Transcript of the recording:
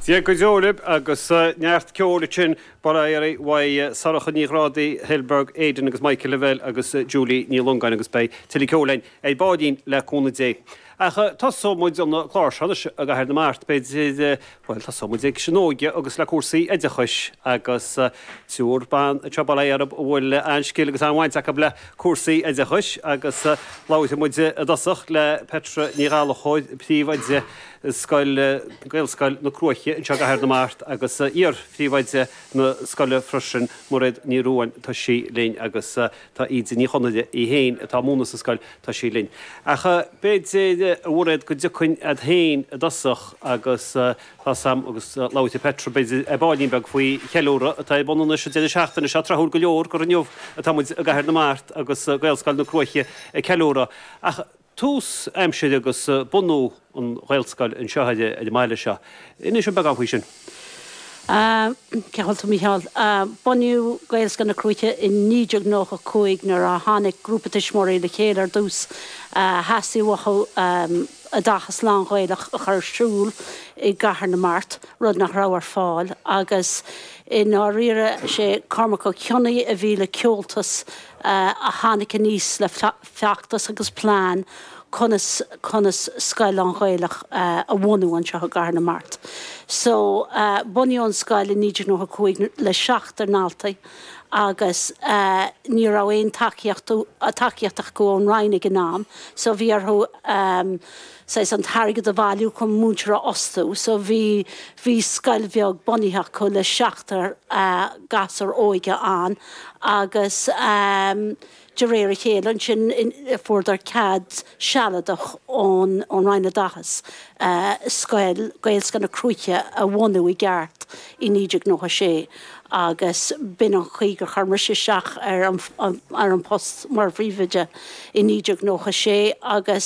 Dia go deolib agus neart ceola sin bara wai Sarach ní Rádaí Hilberg Aidan agus Michael Level agus Julie ní Lungan agus bei tilí ceolain bádín le cúna dé. Tá sómúid an chláir a gahar na mát beid tá sómúid ag sinóige agus le cuasaí idechais agus túr ban trebalarab bhfuil anscil agus anhaint a le cuasaí idechais agus láite muide a dasach le Petra ní Rálachoid príomhaide Gaelscoil na Cruaiche se gahar na mát agus íor príomhaide na scoile freisin murid ní ruáin tá sí léin agus tá iad ní chonaide I héin tá múna sa scoil tá sí léin. Beid bhfuid go dúchain a héin a dasach agus sam agus láite Petra beid báilín beg faoi cheúra atá bunna se déidir seachtainna se trethúil go leor go neomh atá muid a gahar na mát agus Gaelscoil na Cruaiche ceúra. Tús aimseid agus bunú an Gaelscoil an seoide a meile seo. Inis se beag faoi sin. Cehalta Michael, buniu Gaelscoil na Cruaiche in 1995 nar a hánig grúpa tismóí le chéile ar dús hasí wacha a dachas lánghaidach a chur siúl I gahar na mát rud nach ráhar fáil agus in á rire sé cormacha ceonnaí a bhí le ceoltas a hánig a níos le feachtas agus plán conas scoil lánghaidach a bhhainú an seo a gahar na mát. So buniu an scoil in 1995 le 7 ar náltaí agus ní rá éon takeíochtach go an Rheinig in nám, so bhí arthú sais an targad a bhailiú chun múntere ostú, so bhí scoil bheag bunithe chu le 7 gasar óige an agus de réir chélan sin fórdar cad sealadach ón Rhine dachas scoil Gaelscoil na Cruaiche a bhhainú I gceart I 1996 agus bin an chuige charmar sé seach ar an post mar bhríomhaide I 1996 agus